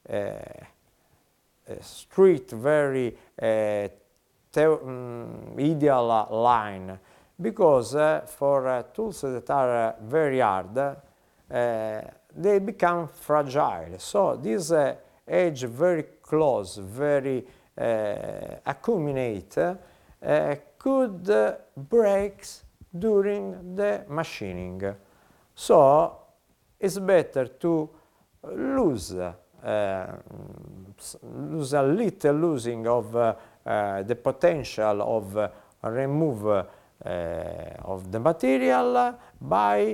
strict, very ideal line, because for tools that are very hard, they become fragile. So this edge very close, very accumulate, could break during the machining. So it's better to lose a little losing of the potential of remove of the material by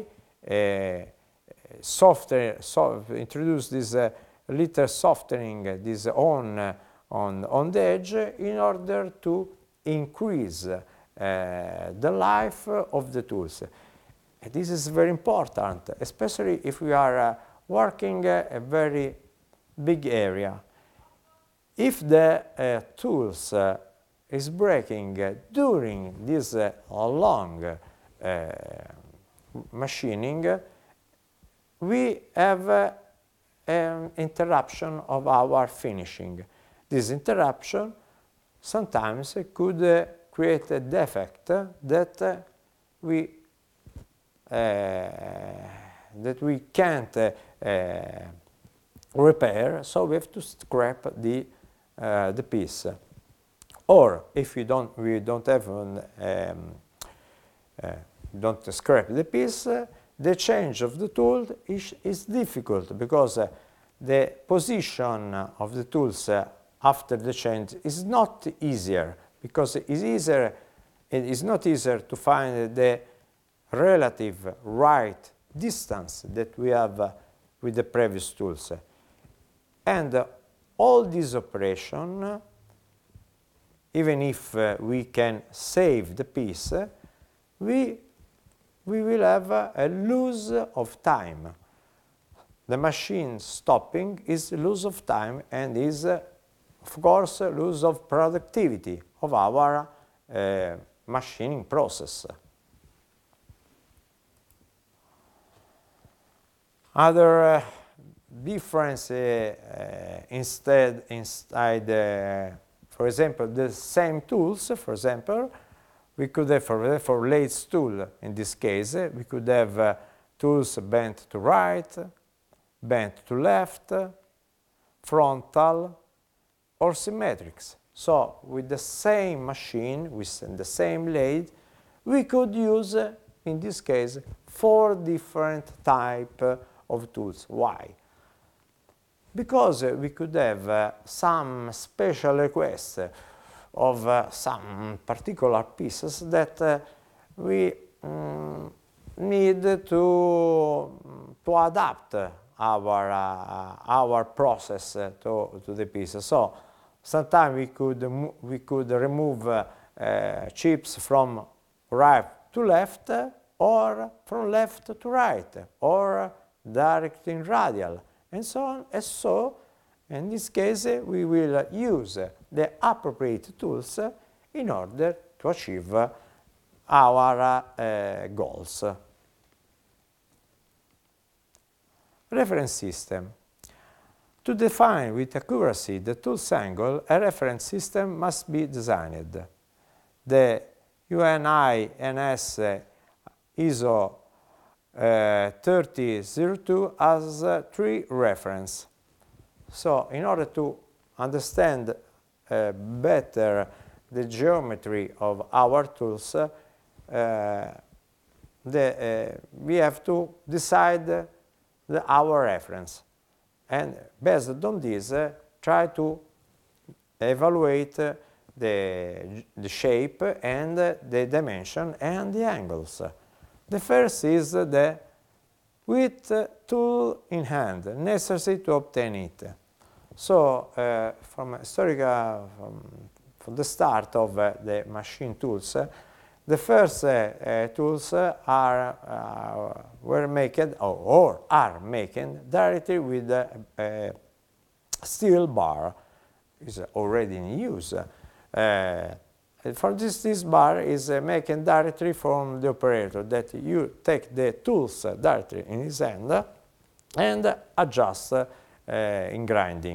introduce this little softening, this on the edge, in order to increase the life of the tools. This is very important, especially if we are working a very big area. If the tools is breaking during this long machining, we have an interruption of our finishing. This interruption sometimes could create a defect that we can't repair, so we have to scrap the piece. Or if we don't scrap the piece, the change of the tool is difficult, because the position of the tools after the change is not easier, because it is not easier to find the relative right distance that we have with the previous tools. And all this operation, even if we can save the piece, we will have a loss of time. The machine stopping is loss of time, and is, of course, loss of productivity of our machining process. Other difference inside, for example, the same tools. For example, we could have, for lathe tool, in this case, we could have tools bent to right, bent to left, frontal, or symmetrics. So with the same machine, with the same lathe, we could use, in this case, 4 different types of tools. Why? Because we could have some special requests of some particular pieces that we need to adapt our process to the piece. So sometimes we could remove chips from right to left, or from left to right, or direct in radial, and so on. And so, in this case, we will use the appropriate tools in order to achieve our goals. Reference system. To define with accuracy the tool's angle, a reference system must be designed. The UNI-NS ISO 3002 has 3 references. So, in order to understand better the geometry of our tools, we have to decide our reference. And based on this, try to evaluate the shape and the dimension and the angles. The first is the width tool in hand, necessary to obtain it. So, from the start of the machine tools, the first tools were made or are made directly with a steel bar. Is already in use. For this bar is made directly from the operator, that you take the tools directly in his hand and adjust in grinding.